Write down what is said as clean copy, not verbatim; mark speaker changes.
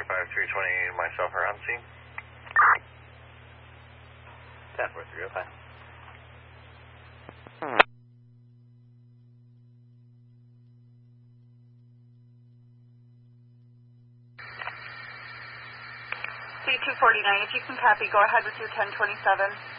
Speaker 1: 320, myself around scene.
Speaker 2: 10-4-3, okay.
Speaker 3: C249, if you can copy, go ahead with your 1027.